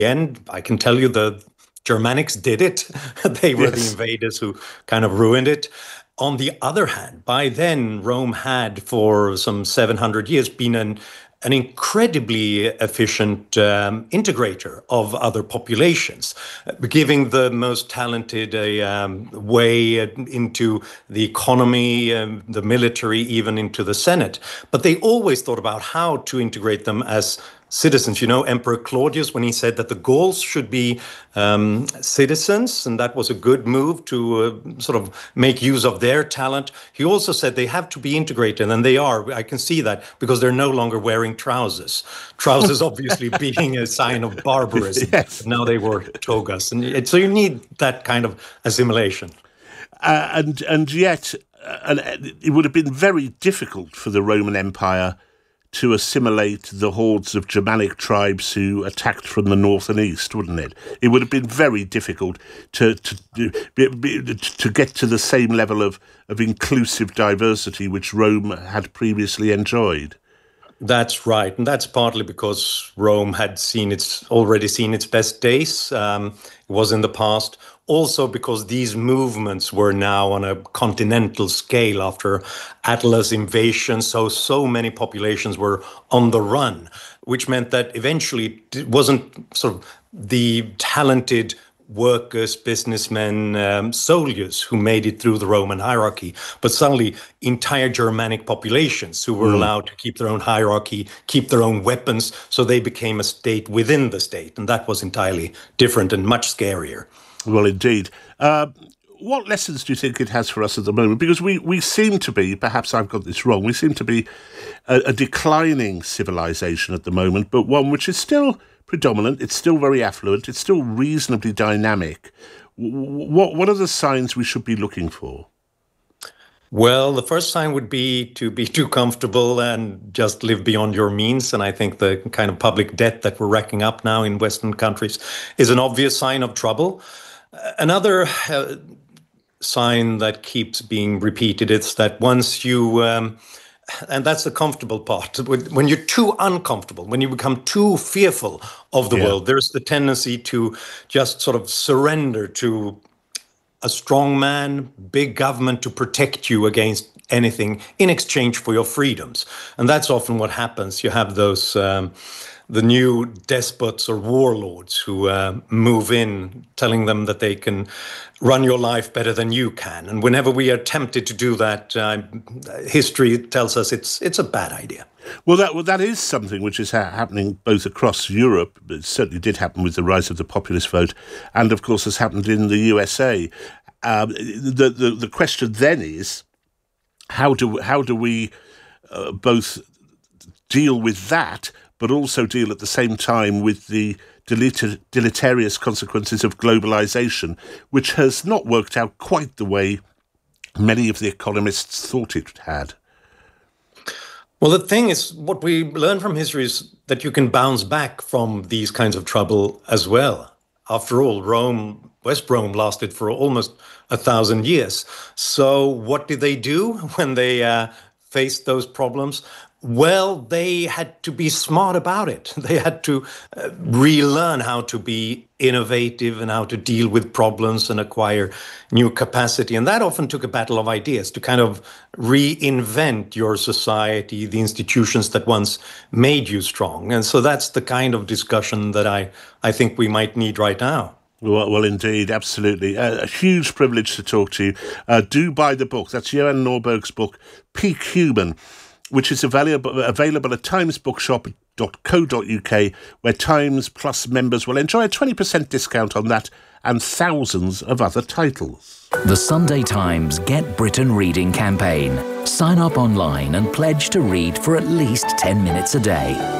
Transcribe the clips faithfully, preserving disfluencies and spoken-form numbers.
end, I can tell you the Germanics did it. They were yes. the invaders who kind of ruined it. On the other hand, by then, Rome had for some seven hundred years been an an incredibly efficient um, integrator of other populations, giving the most talented a um, way into the economy, um, the military, even into the Senate. But they always thought about how to integrate them as citizens. You know, Emperor Claudius, when he said that the Gauls should be um, citizens, and that was a good move to uh, sort of make use of their talent, he also said they have to be integrated, and they are. I can see that because they're no longer wearing trousers. Trousers obviously being a sign of barbarism. Yes. Now they wore togas. And it, so you need that kind of assimilation. Uh, and, and yet, uh, and it would have been very difficult for the Roman Empire to assimilate the hordes of Germanic tribes who attacked from the north and east, wouldn't it? It would have been very difficult to to to, to get to the same level of, of inclusive diversity which Rome had previously enjoyed. That's right, and that's partly because Rome had seen its already seen its best days. Um, it was in the past. Also because these movements were now on a continental scale after Attila's invasion, so so many populations were on the run, which meant that eventually it wasn't sort of the talented workers, businessmen, um, soldiers who made it through the Roman hierarchy, but suddenly entire Germanic populations who were mm. allowed to keep their own hierarchy, keep their own weapons, so they became a state within the state, and that was entirely different and much scarier. Well, indeed. Uh, what lessons do you think it has for us at the moment? Because we, we seem to be, perhaps I've got this wrong, we seem to be a, a declining civilization at the moment, but one which is still predominant, it's still very affluent, it's still reasonably dynamic. What, what are the signs we should be looking for? Well, the first sign would be to be too comfortable and just live beyond your means. And I think the kind of public debt that we're racking up now in Western countries is an obvious sign of trouble. Another uh, sign that keeps being repeated is that once you, um, and that's the comfortable part, when you're too uncomfortable, when you become too fearful of the yeah. world, there's the tendency to just sort of surrender to a strong man, big government to protect you against anything in exchange for your freedoms. And that's often what happens. You have those, um, the new despots or warlords who uh, move in, telling them that they can run your life better than you can. And whenever we are tempted to do that, uh, history tells us it's it's a bad idea. Well, that well, that is something which is ha- happening both across Europe. It certainly did happen with the rise of the populist vote, and of course has happened in the U S A. Um, the, the the question then is, how do how do we uh, both deal with that, but also deal at the same time with the delet- deleterious consequences of globalization, which has not worked out quite the way many of the economists thought it had. Well, the thing is, what we learn from history is that you can bounce back from these kinds of trouble as well. After all, Rome, West Rome lasted for almost a thousand years. So what did they do when they uh, faced those problems? Well, they had to be smart about it. They had to uh, relearn how to be innovative and how to deal with problems and acquire new capacity. And that often took a battle of ideas to kind of reinvent your society, the institutions that once made you strong. And so that's the kind of discussion that I, I think we might need right now. Well, well, indeed, absolutely. Uh, a huge privilege to talk to you. Uh, do buy the book. That's Johan Norberg's book, Peak Human, which is available available at times bookshop dot co dot uk, where Times Plus members will enjoy a twenty percent discount on that and thousands of other titles. The Sunday Times Get Britain Reading campaign. Sign up online and pledge to read for at least ten minutes a day.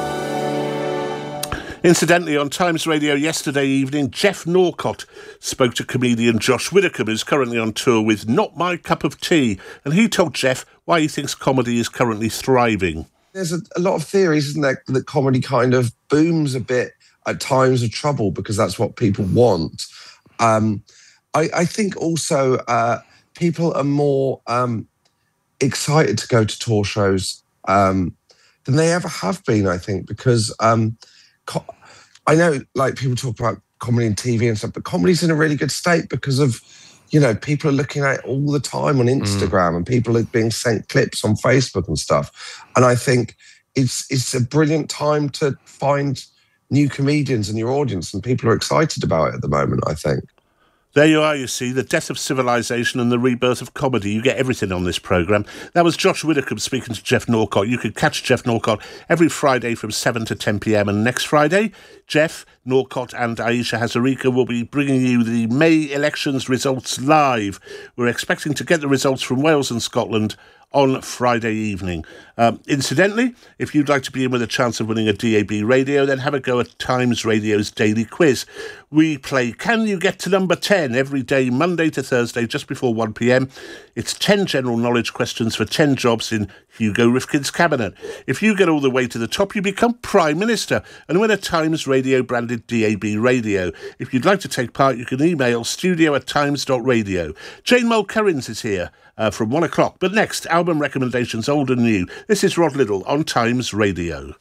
Incidentally, on Times Radio yesterday evening, Jeff Norcott spoke to comedian Josh Widdicombe, who's currently on tour with Not My Cup of Tea, and he told Jeff why he thinks comedy is currently thriving. There's a, a lot of theories, isn't there, that comedy kind of booms a bit at times of trouble because that's what people want. Um, I, I think also uh, people are more um, excited to go to tour shows um, than they ever have been, I think, because... Um, Co- I know, like, people talk about comedy and T V and stuff, but comedy's in a really good state because of, you know, people are looking at it all the time on Instagram mm. and people are being sent clips on Facebook and stuff. And I think it's it's a brilliant time to find new comedians in your audience, and people are excited about it at the moment, I think. There you are, you see, the death of civilization and the rebirth of comedy. You get everything on this programme. That was Josh Widdicombe speaking to Geoff Norcott. You can catch Geoff Norcott every Friday from seven to ten p m. And next Friday, Geoff Norcott and Aisha Hazarika will be bringing you the May elections results live. We're expecting to get the results from Wales and Scotland on Friday evening. Um, incidentally, if you'd like to be in with a chance of winning a D A B radio, then have a go at Times Radio's daily quiz. We play Can You Get to Number ten every day, Monday to Thursday, just before one p m. It's ten general knowledge questions for ten jobs in Hugo Rifkin's cabinet. If you get all the way to the top, you become Prime Minister and win a Times Radio branded D A B radio. If you'd like to take part, you can email studio at times dot radio. Jane Mulkerrins is here uh, from one o'clock. But next, album recommendations, old and new. This is Rod Liddle on Times Radio.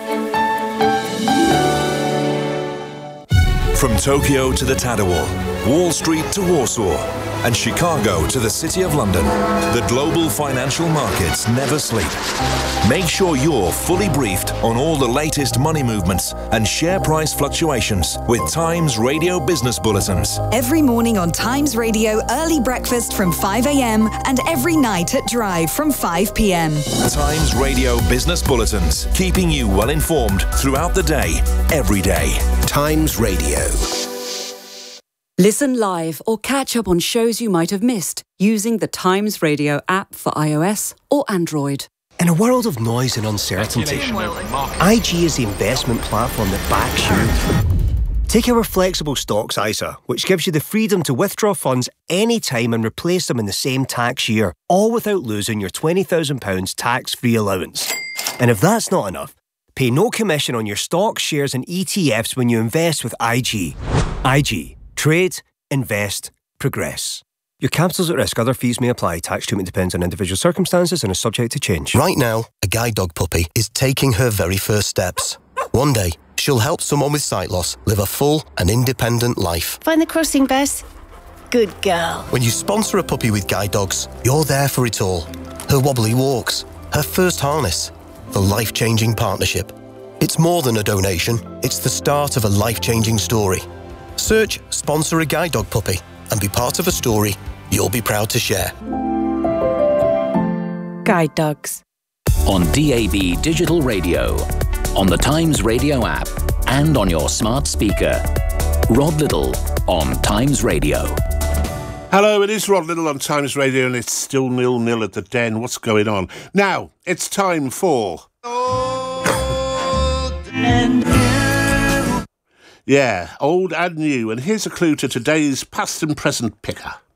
From Tokyo to the Tadawul, Wall Street to Warsaw, and Chicago to the City of London, the global financial markets never sleep. Make sure you're fully briefed on all the latest money movements and share price fluctuations with Times Radio Business Bulletins. Every morning on Times Radio, early breakfast from five a m and every night at Drive from five p m. Times Radio Business Bulletins, keeping you well informed throughout the day, every day. Times Radio. Listen live or catch up on shows you might have missed using the Times Radio app for iOS or Android. In a world of noise and uncertainty, I G is the investment platform that backs you. Take our flexible stocks I S A, which gives you the freedom to withdraw funds anytime and replace them in the same tax year, all without losing your twenty thousand pounds tax-free allowance. And if that's not enough, pay no commission on your stocks, shares and E T Fs when you invest with I G. I G. Trade, invest, progress. Your capital's at risk. Other fees may apply. Tax treatment depends on individual circumstances and is subject to change. Right now, a guide dog puppy is taking her very first steps. One day, she'll help someone with sight loss live a full and independent life. Find the crossing, Bess. Good girl. When you sponsor a puppy with guide dogs, you're there for it all. Her wobbly walks, her first harness, the life-changing partnership. It's more than a donation. It's the start of a life-changing story. Search Sponsor a Guide Dog Puppy and be part of a story you'll be proud to share. Guide Dogs. On D A B Digital Radio, on the Times Radio app, and on your smart speaker. Rod Liddle on Times Radio. Hello, it is Rod Liddle on Times Radio, and it's still nil-nil at the Den. What's going on? Now, it's time for... Old and new. Yeah, old and new. And here's a clue to today's past and present picker.